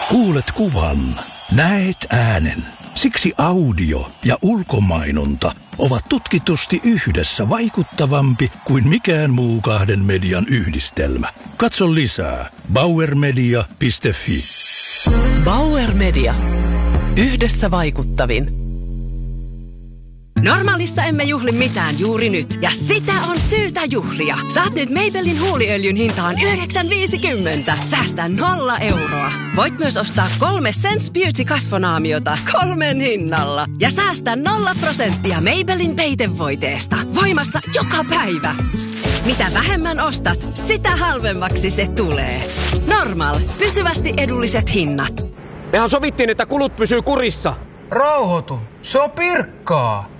Kuulet kuvan, näet äänen. Siksi audio ja ulkomainonta ovat tutkitusti yhdessä vaikuttavampi kuin mikään muu kahden median yhdistelmä. Katso lisää bauermedia.fi. Bauer Media. Yhdessä vaikuttavin. Normaalissa emme juhli mitään juuri nyt, ja sitä on syytä juhlia. Saat nyt Maybellin huuliöljyn hintaan 9,50. Säästä 0 euroa. Voit myös ostaa 3 Sense Beauty kasvonaamiota 3 hinnalla. Ja säästä 0% Maybellin peitevoiteesta. Voimassa joka päivä. Mitä vähemmän ostat, sitä halvemmaksi se tulee. Normal. Pysyvästi edulliset hinnat. Mehän sovittiin, että kulut pysyy kurissa. Rauhoitu. Se on Pirkkaa.